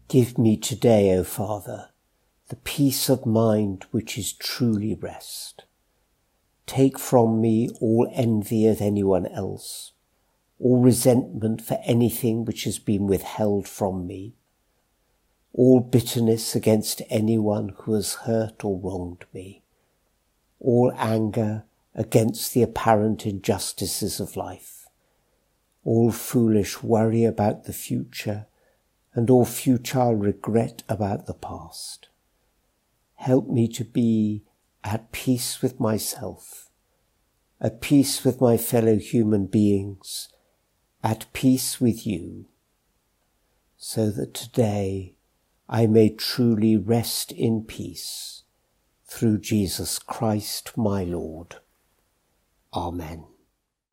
Give me today, O Father, the peace of mind which is truly rest. Take from me all envy at anyone else, all resentment for anything which has been withheld from me, all bitterness against anyone who has hurt or wronged me, all anger against the apparent injustices of life, all foolish worry about the future, and all futile regret about the past. Help me to be at peace with myself, at peace with my fellow human beings, at peace with you, so that today I may truly rest in peace through Jesus Christ my Lord. Amen.